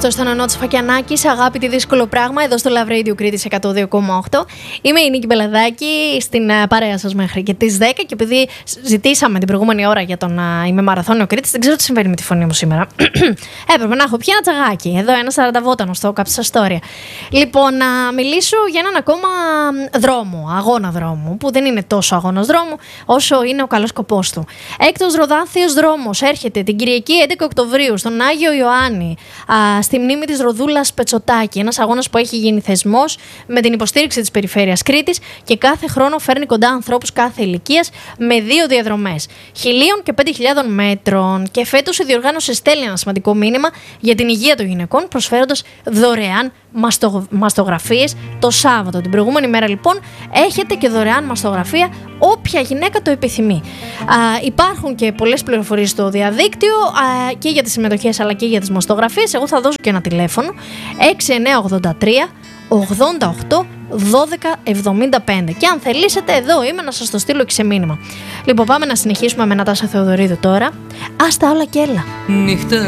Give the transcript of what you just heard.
Αυτό ήταν ο Νότς Φακιανάκης, αγάπη τι δύσκολο πράγμα, εδώ στο Love Radio Κρήτης 102,8. Είμαι η Νίκη Μπελαδάκη, στην παρέα σας μέχρι και τις 10. Και επειδή ζητήσαμε την προηγούμενη ώρα για τον ημιμαραθώνιο Κρήτης, δεν ξέρω τι συμβαίνει με τη φωνή μου σήμερα. Έπρεπε να έχω πια ένα τσαγάκι. Εδώ ένα 40βότανο στο Κάψα Στόρια. Λοιπόν, να μιλήσω για έναν ακόμα δρόμο, αγώνα δρόμου, που δεν είναι τόσο αγώνας δρόμου όσο είναι ο καλός σκοπός του. Έκτος Ροδάνθιος δρόμος έρχεται την Κυριακή 11 Οκτωβρίου στον Άγιο Ιωάννη, στη μνήμη της Ροδούλας Πετσοτάκη. Ένας αγώνας που έχει γίνει θεσμός με την υποστήριξη της Περιφέρειας Κρήτης και κάθε χρόνο φέρνει κοντά ανθρώπους κάθε ηλικίας με 2 διαδρομές, 1.000 και 5.000 μέτρων. Και φέτος η διοργάνωση στέλνει ένα σημαντικό μήνυμα για την υγεία των γυναικών, προσφέροντας δωρεάν μαστογραφίες το Σάββατο. Την προηγούμενη μέρα λοιπόν έχετε και δωρεάν μαστογραφία όποια γυναίκα το επιθυμεί. Υπάρχουν και πολλές πληροφορίες στο διαδίκτυο και για τις συμμετοχές αλλά και για τις μαστογραφίες. Εγώ θα δώσω και ένα τηλέφωνο 6983 88 1275 και αν θελήσετε εδώ είμαι να σας το στείλω και σε μήνυμα. Λοιπόν, πάμε να συνεχίσουμε με Νατάσα Θεοδωρίδου τώρα. Άστα όλα και έλα.